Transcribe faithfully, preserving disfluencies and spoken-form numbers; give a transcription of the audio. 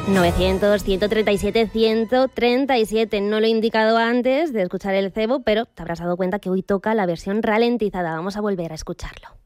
novecientos, ciento treinta y siete, ciento treinta y siete. No lo he indicado antes de escuchar el cebo, pero te habrás dado cuenta que hoy toca la versión ralentizada. Vamos a volver a escucharlo.